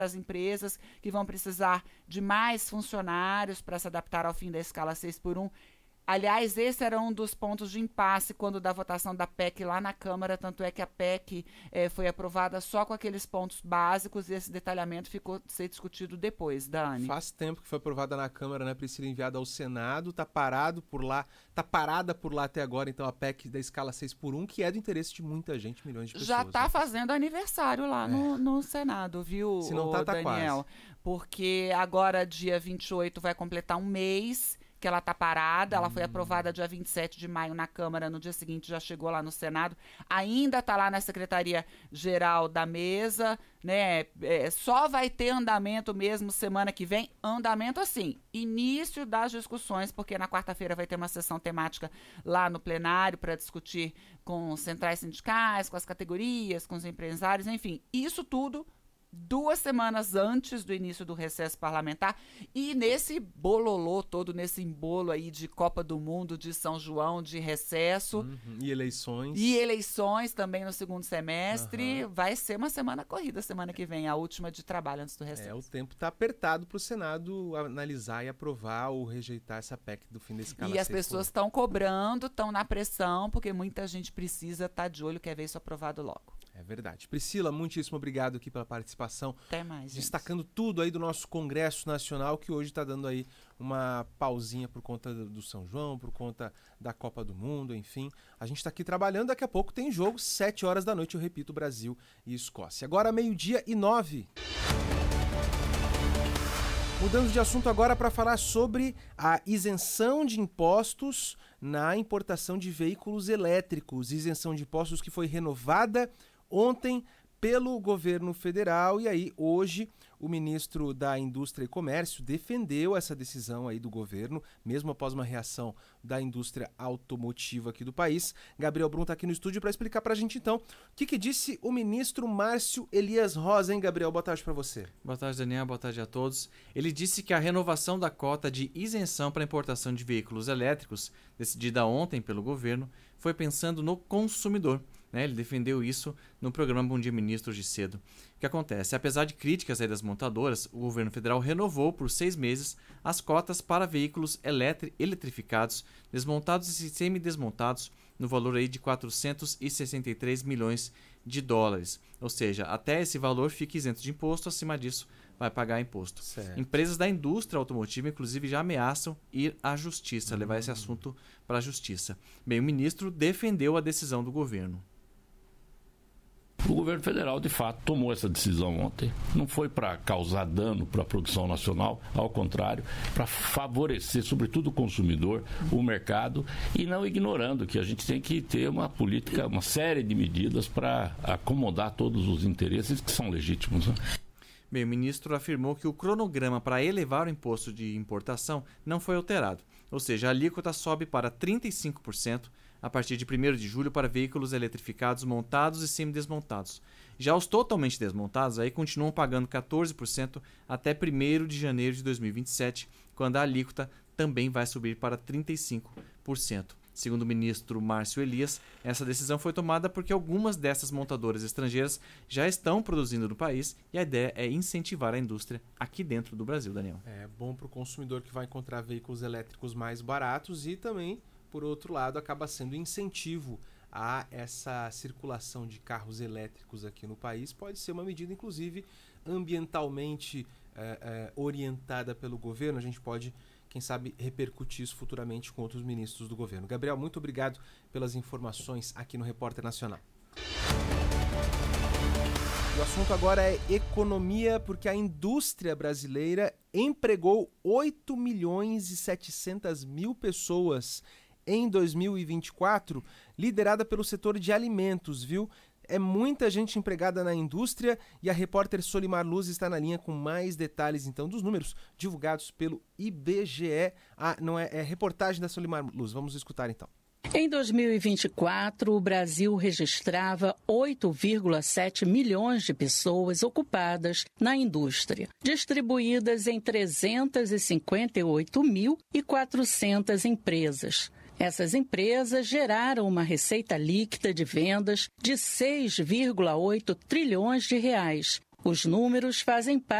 das empresas que vão precisar de mais funcionários para se adaptar ao fim da escala 6x1. Aliás, esse era um dos pontos de impasse quando da votação da PEC lá na Câmara, tanto é que a PEC foi aprovada só com aqueles pontos básicos e esse detalhamento ficou a ser discutido depois, Dani. Faz tempo que foi aprovada na Câmara, né, Priscila, enviada ao Senado, tá parada por lá até agora, então a PEC da escala 6x1, que é do interesse de muita gente, milhões de pessoas. Já tá fazendo aniversário lá no Senado, viu, se não tá Daniel? Quase. Porque agora, dia 28, vai completar um mês que ela está parada, ela foi aprovada dia 27 de maio na Câmara, no dia seguinte já chegou lá no Senado, ainda está lá na Secretaria-Geral da Mesa, né? Só vai ter andamento mesmo semana que vem, andamento assim, início das discussões, porque na quarta-feira vai ter uma sessão temática lá no plenário para discutir com centrais sindicais, com as categorias, com os empresários, enfim, isso tudo 2 semanas antes do início do recesso parlamentar e nesse bololô todo, nesse embolo aí de Copa do Mundo, de São João, de recesso. E eleições. E eleições também no segundo semestre. Vai ser uma semana corrida semana que vem, a última de trabalho antes do recesso. O tempo está apertado para o Senado analisar e aprovar ou rejeitar essa PEC do fim da escala 6x1. E as pessoas estão cobrando, estão na pressão, porque muita gente precisa estar de olho, quer ver isso aprovado logo. É verdade. Priscila, muitíssimo obrigado aqui pela participação. Até mais, destacando tudo aí do nosso Congresso Nacional, que hoje está dando aí uma pausinha por conta do São João, por conta da Copa do Mundo, enfim. A gente está aqui trabalhando, daqui a pouco tem jogo, 7 horas da noite, eu repito, Brasil e Escócia. Agora 12:09. Mudando de assunto agora para falar sobre a isenção de impostos na importação de veículos elétricos. Isenção de impostos que foi renovada ontem pelo governo federal e aí hoje o ministro da Indústria e Comércio defendeu essa decisão aí do governo, mesmo após uma reação da indústria automotiva aqui do país. Gabriel Brum está aqui no estúdio para explicar para a gente então o que disse o ministro Márcio Elias Rosa, hein, Gabriel? Boa tarde para você. Boa tarde, Daniel. Boa tarde a todos. Ele disse que a renovação da cota de isenção para importação de veículos elétricos, decidida ontem pelo governo, foi pensando no consumidor. Ele defendeu isso no programa Bom Dia Ministro hoje cedo. O que acontece? Apesar de críticas aí das montadoras, o governo federal renovou por 6 meses as cotas para veículos eletrificados, desmontados e semidesmontados, no valor aí de 463 milhões de dólares. Ou seja, até esse valor fica isento de imposto, acima disso vai pagar imposto. Certo. Empresas da indústria automotiva, inclusive, já ameaçam ir à justiça, levar esse assunto para a justiça. Bem, o ministro defendeu a decisão do governo. O governo federal, de fato, tomou essa decisão ontem. Não foi para causar dano para a produção nacional, ao contrário, para favorecer, sobretudo, o consumidor, o mercado, e não ignorando que a gente tem que ter uma política, uma série de medidas para acomodar todos os interesses que são legítimos, né? Bem, o ministro afirmou que o cronograma para elevar o imposto de importação não foi alterado, ou seja, a alíquota sobe para 35% a partir de 1º de julho para veículos eletrificados montados e semidesmontados. Já os totalmente desmontados aí continuam pagando 14% até 1º de janeiro de 2027, quando a alíquota também vai subir para 35%. Segundo o ministro Márcio Elias, essa decisão foi tomada porque algumas dessas montadoras estrangeiras já estão produzindo no país e a ideia é incentivar a indústria aqui dentro do Brasil, Daniel. É bom para o consumidor que vai encontrar veículos elétricos mais baratos e também, por outro lado, acaba sendo incentivo a essa circulação de carros elétricos aqui no país. Pode ser uma medida, inclusive, ambientalmente orientada pelo governo. A gente pode, quem sabe, repercutir isso futuramente com outros ministros do governo. Gabriel, muito obrigado pelas informações aqui no Repórter Nacional. O assunto agora é economia, porque a indústria brasileira empregou 8.700.000 pessoas em 2024, liderada pelo setor de alimentos, viu? É muita gente empregada na indústria e a repórter Solimar Luz está na linha com mais detalhes, então, dos números divulgados pelo IBGE. É reportagem da Solimar Luz. Vamos escutar, então. Em 2024, o Brasil registrava 8,7 milhões de pessoas ocupadas na indústria, distribuídas em 358.400 empresas. Essas empresas geraram uma receita líquida de vendas de 6,8 trilhões de reais, Os números fazem parte